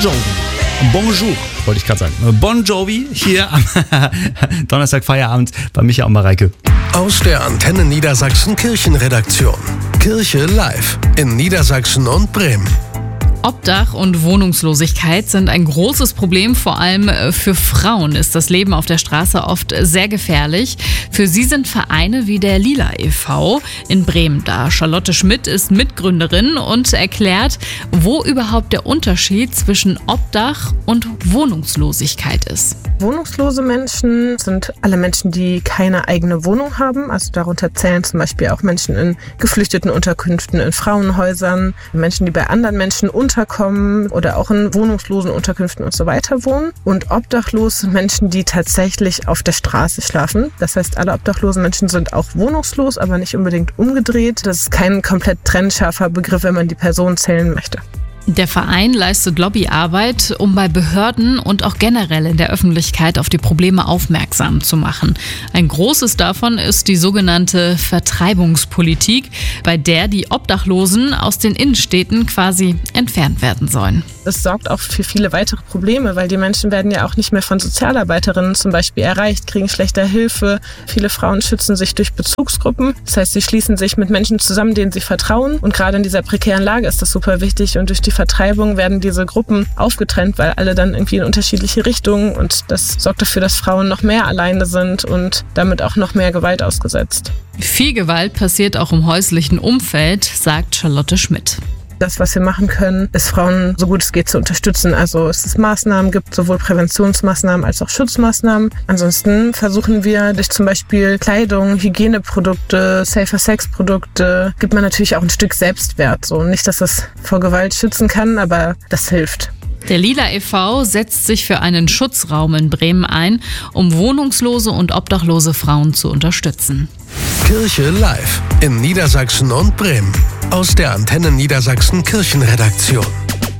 Jovi. Bonjour, wollte ich gerade sagen. Bon Jovi hier am Donnerstag Feierabend bei Micha und Mareike. Aus der Antenne Niedersachsen Kirchenredaktion. Kirche live in Niedersachsen und Bremen. Obdach und Wohnungslosigkeit sind ein großes Problem. Vor allem für Frauen ist das Leben auf der Straße oft sehr gefährlich. Für sie sind Vereine wie der Lila e.V. in Bremen da. Charlotte Schmidt ist Mitgründerin und erklärt, wo überhaupt der Unterschied zwischen Obdach und Wohnungslosigkeit ist. Wohnungslose Menschen sind alle Menschen, die keine eigene Wohnung haben. Also darunter zählen zum Beispiel auch Menschen in geflüchteten Unterkünften, in Frauenhäusern, Menschen, die bei anderen Menschen unterkommen oder auch in wohnungslosen Unterkünften und so weiter wohnen. Und obdachlos sind Menschen, die tatsächlich auf der Straße schlafen. Das heißt, alle obdachlosen Menschen sind auch wohnungslos, aber nicht unbedingt umgedreht. Das ist kein komplett trennscharfer Begriff, wenn man die Person zählen möchte. Der Verein leistet Lobbyarbeit, um bei Behörden und auch generell in der Öffentlichkeit auf die Probleme aufmerksam zu machen. Ein großes davon ist die sogenannte Vertreibungspolitik, bei der die Obdachlosen aus den Innenstädten quasi entfernt werden sollen. Das sorgt auch für viele weitere Probleme, weil die Menschen werden ja auch nicht mehr von Sozialarbeiterinnen zum Beispiel erreicht, kriegen schlechter Hilfe. Viele Frauen schützen sich durch Bezugsgruppen. Das heißt, sie schließen sich mit Menschen zusammen, denen sie vertrauen. Und gerade in dieser prekären Lage ist das super wichtig. Und durch die Vertreibung werden diese Gruppen aufgetrennt, weil alle dann irgendwie in unterschiedliche Richtungen. Und das sorgt dafür, dass Frauen noch mehr alleine sind und damit auch noch mehr Gewalt ausgesetzt. Viel Gewalt passiert auch im häuslichen Umfeld, sagt Charlotte Schmidt. Das, was wir machen können, ist Frauen so gut es geht zu unterstützen. Also es Maßnahmen gibt, sowohl Präventionsmaßnahmen als auch Schutzmaßnahmen. Ansonsten versuchen wir durch zum Beispiel Kleidung, Hygieneprodukte, Safer-Sex-Produkte, gibt man natürlich auch ein Stück Selbstwert. So nicht, dass es vor Gewalt schützen kann, aber das hilft. Der Lila e.V. setzt sich für einen Schutzraum in Bremen ein, um wohnungslose und obdachlose Frauen zu unterstützen. Kirche live in Niedersachsen und Bremen. Aus der Antenne Niedersachsen Kirchenredaktion.